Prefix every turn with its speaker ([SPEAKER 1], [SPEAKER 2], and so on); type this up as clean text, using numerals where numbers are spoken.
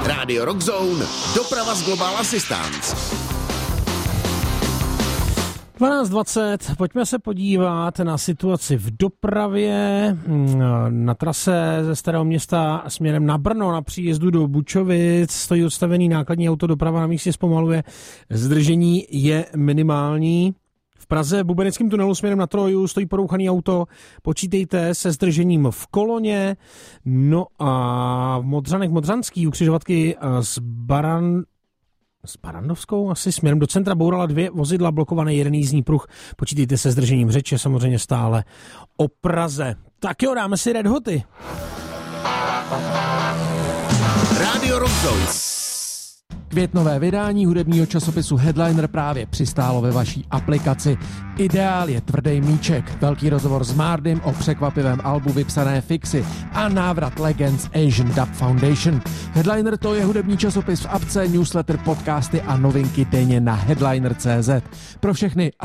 [SPEAKER 1] Radio Rock Zone, doprava z Global Assistance.
[SPEAKER 2] 12:20, pojďme se podívat na situaci v dopravě. Na trase ze Starého Města směrem na Brno na příjezdu do Bučovic stojí odstavený nákladní auto, doprava na místě zpomaluje, zdržení je minimální. V Praze v Bubenickém tunelu směrem na Troju stojí porouchaný auto, počítejte se zdržením v koloně. No a v Modřanech Modřanský u křižovatky s Barandovskou asi směrem do centra bourala 2 vozidla, blokovaný jeden jízdní pruh. Počítejte se zdržením, řeč je samozřejmě stále o Praze. Tak jo, dáme si Red Hoty.
[SPEAKER 1] Radio Rock Zone.
[SPEAKER 3] Květnové vydání hudebního časopisu Headliner právě přistálo ve vaší aplikaci. Ideál je tvrdý míček, velký rozhovor s Mardym o překvapivém albu Vypsané fixy a návrat legend z Asian Dub Foundation. Headliner to je hudební časopis v apce, newsletter, podcasty a novinky denně na headliner.cz. Pro všechny